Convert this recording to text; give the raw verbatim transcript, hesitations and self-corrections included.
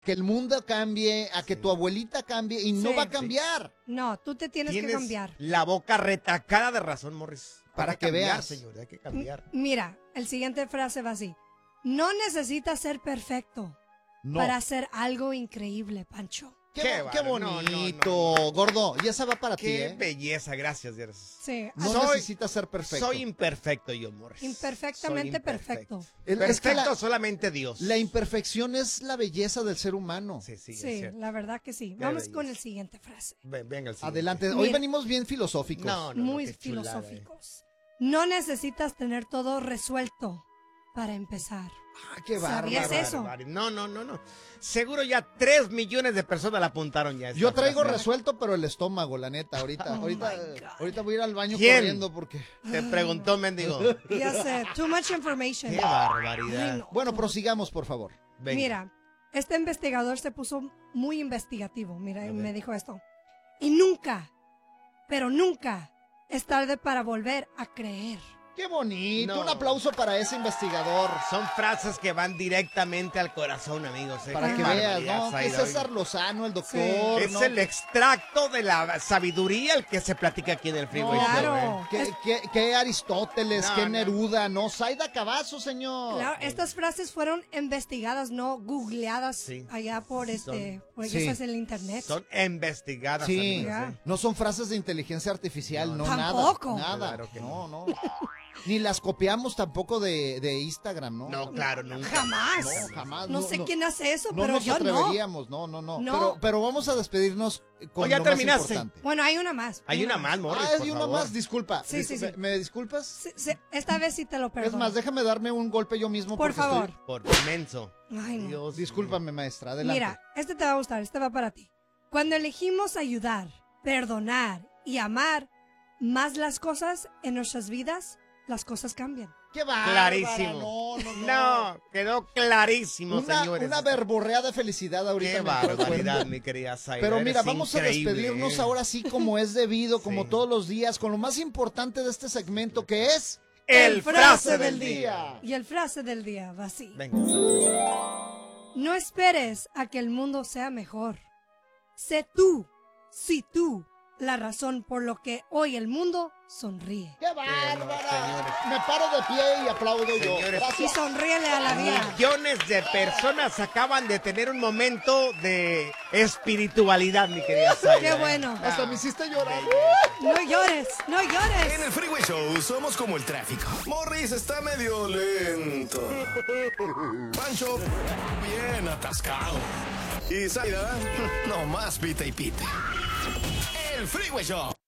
que el mundo cambie, a que Sí. tu abuelita cambie y no Sí. va a cambiar. No, tú te tienes, Tienes que cambiar. la boca retacada de razón, Morris. Para Hay que cambiar, veas. señor, hay que cambiar. M- Mira, el siguiente frase va así. No necesitas ser perfecto No. para hacer algo increíble, Pancho. Qué, Qué qué bárbaro. No, no, bonito, no, no. gordo. Y esa va para ti, Qué ¿eh? belleza, gracias, Dios. Sí, No Soy- necesitas ser perfecto. Soy imperfecto yo, Morris. Imperfectamente Soy imperfecto. perfecto. El- es que Perfecto la- solamente Dios. La imperfección es la belleza del ser humano. Sí, sí, es Sí, cierto. la verdad que sí. Qué Vamos belleza. con el siguiente frase. Ven, venga el siguiente. Adelante. Hoy Mira. venimos bien filosóficos. No, no, Muy qué chulada, eh. filosóficos. No necesitas tener todo resuelto para empezar. Ah, qué ¿Sabías bárbaro. eso? Bárbaro. No, no, no, no. Seguro ya tres millones de personas la apuntaron ya. esta Yo traigo frase. resuelto, pero el estómago, la neta. Ahorita, Oh ahorita, my God. ahorita voy a ir al baño ¿Quién? corriendo porque. Te preguntó, mendigo. Ya sé, too much information. Qué barbaridad. Ay, no. Bueno, prosigamos, por favor. Venga. Mira, este investigador se puso muy investigativo. Mira, y A me ver. dijo esto. Y nunca, pero nunca es tarde para volver a creer. Qué bonito. No. Un aplauso para ese investigador. Son frases que van directamente al corazón, amigos. ¿eh? Para Qué que veas, barbaridad, ¿no? Que Zaida, César oye. Lozano, el doctor. Sí. Es ¿no? el extracto de la sabiduría el que se platica aquí en el Freeway No, Show, claro. ¿eh? Que, Es- que- que Aristóteles, No, que no. Neruda, no, Zaida Cavazo, señor. Claro, estas frases fueron investigadas, no googleadas Sí. allá por este, porque Sí. eso es el internet. Son investigadas, Sí, amigos, Ya. ¿eh? no son frases de inteligencia artificial, no, Tampoco. nada. Nada. Claro que no, no. Ni las copiamos tampoco de, de Instagram, ¿no? No, claro, nunca. Jamás. No, jamás. No sé quién hace eso, No pero nos yo no. atreveríamos, no, no, no. No. Pero, pero vamos a despedirnos con Oh, ya lo más terminaste. importante. Bueno, hay una más. Hay una más, Morris, Ah, por hay una favor. más, disculpa. Sí, sí, Disculpa, sí. ¿Me disculpas? Sí, sí, esta vez sí te lo perdono. Es más, déjame darme un golpe yo mismo. Por porque favor. estoy- Por menso. Ay, no. Dios Discúlpame, maestra, adelante. Mira, este te va a gustar, este va para ti. Cuando elegimos ayudar, perdonar y amar más las cosas en nuestras vidas, las cosas cambian. ¡Qué bárbara! Clarísimo. No, no, no. No, quedó clarísimo, Una, señores. una verborrea de felicidad ahorita. Qué en el cuerpo. barbaridad, mi querida Zaida. Pero eres mira, vamos a increíble, despedirnos ¿eh? ahora sí como es debido, como Sí. todos los días, con lo más importante de este segmento que es... El frase del día. Y el frase del día va así. Venga. No esperes a que el mundo sea mejor. Sé tú, sí tú, la razón por lo que hoy el mundo sonríe. ¡Qué bárbara! Me paro de pie y aplaudo yo. Señores. Y Gracias. sonríele a la vida. Millones de personas acaban de tener un momento de espiritualidad, mi querida Zaida. Qué bueno. Hasta me hiciste llorar. No llores, no En llores. el Freeway Show somos como el tráfico. Morris está medio lento. Pancho, bien atascado. Y Zaida, no más pita y pita. El Freeway Show.